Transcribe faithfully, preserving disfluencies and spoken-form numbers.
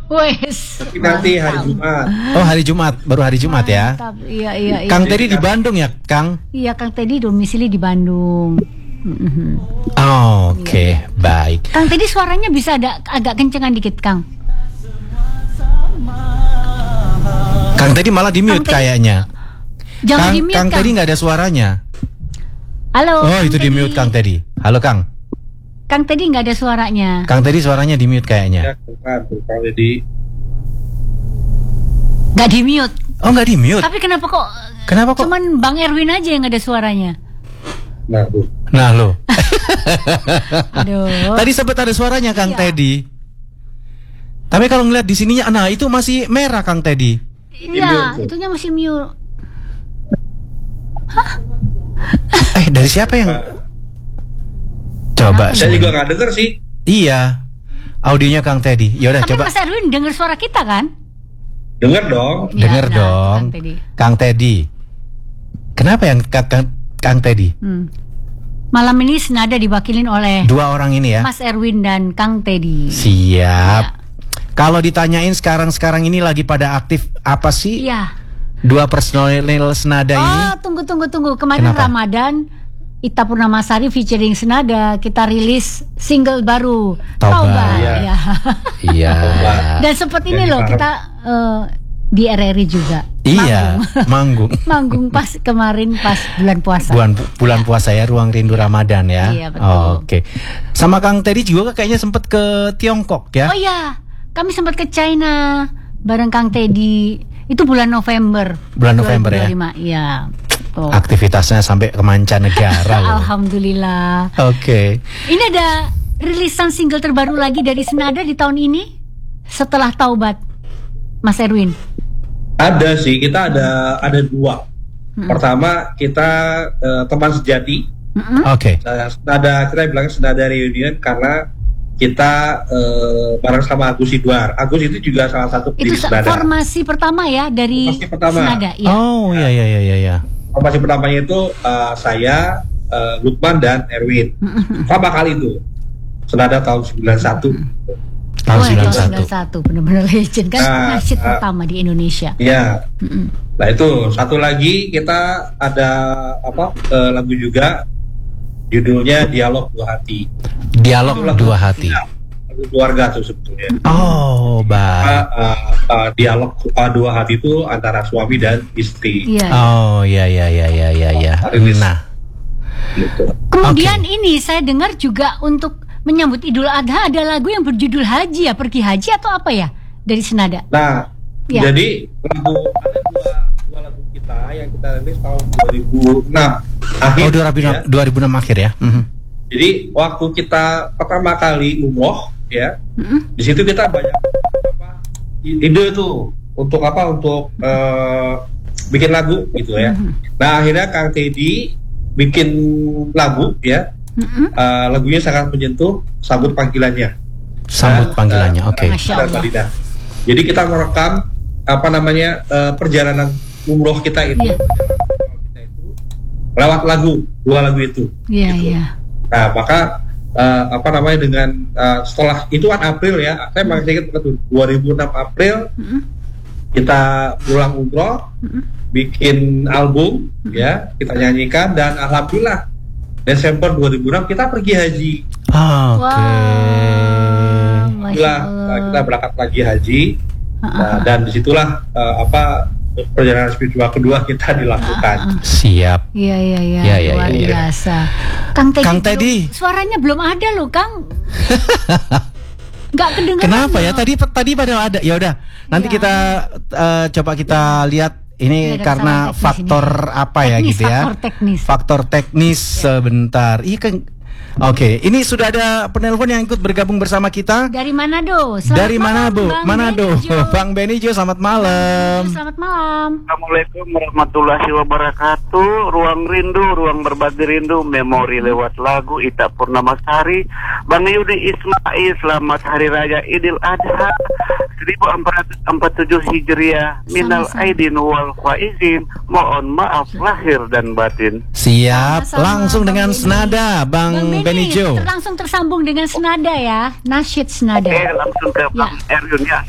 Wes. Tapi nanti hari Jumat. Oh, hari Jumat, baru hari Jumat ya. Mantap. Iya, iya, iya. Kang Teddy di Bandung ya, Kang? Iya, Kang Teddy domisili di Bandung. Mm-hmm. Oh, oke, okay. Iya. Baik. Kang Teddy suaranya bisa ada agak kencengan dikit, Kang. Kang Teddy malah di mute kayaknya. Jangan Kang, di mute, Kang Kang. Teddy nggak ada suaranya. Halo. Oh, itu di mute Kang Teddy. Halo, Kang. Kang Teddy nggak ada suaranya. Kang Teddy suaranya di mute kayaknya. Ya, bukan, Kang Teddy. Nggak di mute. Oh, nggak di mute. Tapi kenapa kok? Kenapa kok? Cuman Bang Erwin aja yang ada suaranya. Nah, tuh. Nah, lo. Aduh. Tadi sempat ada suaranya Kang Iya. Teddy. Tapi kalau ngeliat di sininya, nah itu masih merah Kang Teddy. Iya, itunya masih mute. Eh, dari siapa yang? Coba. Saya juga nggak denger sih. Iya. Audionya Kang Teddy. Ya udah Tapi coba. Mas Erwin dengar suara kita kan? Denger dong. Iya, Dengar nah, dong. Kang Teddy. Kang Teddy. Kenapa yang Kang, Kang, Kang Teddy? Hmm. Malam ini senada diwakilin oleh Dua orang ini ya. Mas Erwin dan Kang Teddy. Siap. Ya. Kalau ditanyain sekarang-sekarang ini lagi pada aktif apa sih? Iya. Dua personil senada ini? Oh, tunggu tunggu tunggu. Kemarin Kenapa? Ramadan Ita Purnamasari featuring Senada kita rilis single baru Taubat. Iya. Ya. Iya. Dan sempat ini Jadi loh bareng. kita eh, di R R I juga. Iya, manggung. Manggung pas kemarin pas bulan puasa. Bulan bulan puasa ya, Ruang Rindu Ramadan ya. Iya, betul. Oh, oke. Sama Kang Teddy juga kayaknya sempat ke Tiongkok ya. Oh iya, kami sempat ke China bareng Kang Teddy. Itu bulan November. Bulan November ya? dua ribu dua puluh lima, iya. Tuh. Aktivitasnya sampai ke mancanegara loh. Alhamdulillah. Oke. Ini ada rilisan single terbaru lagi dari Senada di tahun ini setelah Taubat, Mas Erwin. Ada sih, kita ada ada dua. Hmm. Pertama kita eh, teman sejati. Mm-mm. Oke. Nah, senada kita bilangnya senada reunion karena kita eh, bareng sama Agus Idwar. Agus itu juga salah satu Itu pendiri se- Senada. formasi pertama ya dari Formasi pertama. Senada. Ya. Oh, iya iya iya iya iya. Formasi pertamanya itu eh, saya, eh, Lukman dan Erwin. Pertama kali itu. Senada tahun sembilan puluh satu. Tahun Wah, sembilan puluh tahun satu. sembilan puluh satu benar-benar legend kan, Nah, nasyid ah. pertama di Indonesia. Iya. Mm-mm. Nah itu satu lagi kita ada apa eh, lagu juga judulnya Dialog Dua Hati. Dialog Itu lagu- Dua Hati. ya, lagu keluarga tuh sebetulnya. Oh, baik. Uh, uh, uh, dialog uh, dua hati itu antara suami dan istri. Iya. Oh, iya iya iya iya iya iya. Rilis. Nah, Gitu. Kemudian ini saya dengar juga untuk menyambut Idul Adha ada lagu yang berjudul Haji ya, pergi haji atau apa ya dari Senada. Nah, Ya. jadi lagu ada dua, dua lagu kita yang kita rilis tahun dua ribu enam akhir. oh dua ribu enam, ya. dua ribu enam akhir ya. Mhm. Jadi waktu kita pertama kali umroh ya, Mm-mm. di situ kita banyak apa ide tuh untuk apa untuk eh, bikin lagu gitu ya. Nah akhirnya Kang Teddy bikin lagu ya. Mm-mm. Eh, lagunya sangat menyentuh, Sambut Panggilannya. Sambut Nah, panggilannya. eh, Oke. Masya dan Allah. Balida. Jadi kita merekam apa namanya eh, perjalanan umroh kita itu, Iya. kita itu lewat lagu, dua lagu itu. Iya Gitu. iya. Nah maka eh, apa namanya dengan eh, setelah itu kan April ya, saya masih ingat betul dua ribu enam April Mm-mm. kita pulang umroh, Mm-mm. bikin album ya, kita nyanyikan dan alhamdulillah Desember dua ribu enam kita pergi haji. Oke. Wow, Masya Alhamdulillah Allah. kita berangkat lagi haji. Ah, Nah, ah, dan disitulah eh, apa perjalanan spiritual kedua kita dilakukan. Siap. Iya iya iya. Iya, iya, Luar iya, iya. biasa. Kang Teddy. Kang belum- Teddy. Suaranya belum ada loh, Kang. Nggak kedengeran. Kenapa ya? loh. Tadi tadi pada ada. Ya udah. Nanti Iya. kita eh, coba kita lihat ini Iya, ada karena kesalahan teknis faktor apa ya Teknis, gitu ya. faktor teknis. Faktor teknis sebentar. Iya kan. Oke, ini sudah ada penelpon yang ikut bergabung bersama kita. Dari Manado. Selamat Dari malam, Manado, Bang Manado. Benijo. Bang Benijo, selamat malam. Selamat malam. Assalamualaikum warahmatullahi wabarakatuh. Ruang rindu, ruang berbagi rindu, memori lewat lagu Ita Purnamasari. Bang Yudi Ismail, selamat Hari Raya Idul Adha seribu empat ratus empat puluh tujuh Hijriah. Minal Sama-sama. aidin wal faizin. Mohon maaf lahir dan batin. Siap, Sama-sama, langsung Bang dengan Beni. senada Bang, Bang Beni, Benijo. ter- langsung tersambung dengan senada ya. Nasyid senada. Oke, langsung ke Ya. Bang Erwin ya.